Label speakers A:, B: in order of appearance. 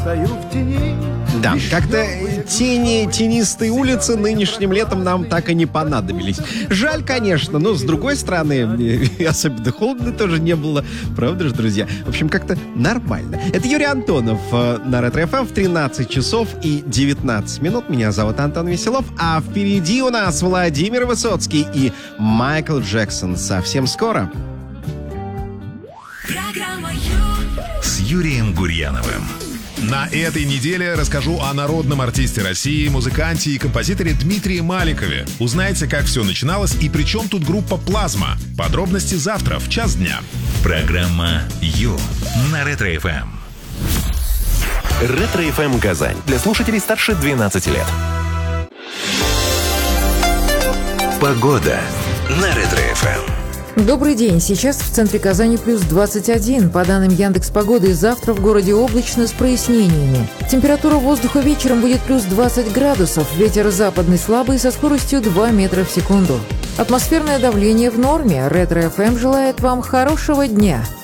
A: стою в тени.
B: Да, как-то тенистые улицы нынешним летом нам так и не понадобились. Жаль, конечно, но с другой стороны, особенно холодно тоже не было. Правда же, друзья? В общем, как-то нормально. Это Юрий Антонов на Ретро-ФМ в 13 часов и 19 минут. Меня зовут Антон Веселов, а впереди у нас Владимир Высоцкий и Майкл Джексон. Совсем скоро.
C: С Юрием Гурьяновым. На этой неделе расскажу о народном артисте России, музыканте и композиторе Дмитрии Маликове. Узнаете, как все начиналось и при чем тут группа «Плазма». Подробности завтра в час дня. Программа «Ю» на Ретро-ФМ.
D: Ретро-ФМ Казань. Для слушателей старше 12 лет. Погода на Ретро-ФМ.
E: Добрый день. Сейчас в центре Казани плюс 21. По данным Яндекс.Погоды, завтра в городе облачно с прояснениями. Температура воздуха вечером будет плюс 20 градусов. Ветер западный слабый со скоростью 2 метра в секунду. Атмосферное давление в норме. Ретро-ФМ желает вам хорошего дня.